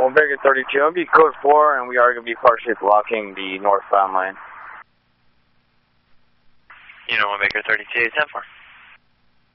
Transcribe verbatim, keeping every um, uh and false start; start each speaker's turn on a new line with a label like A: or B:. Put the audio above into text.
A: One Baker thirty-two, it'll be code four, and we are going to be partially blocking the northbound lane.
B: You know, One Baker thirty-two, ten four.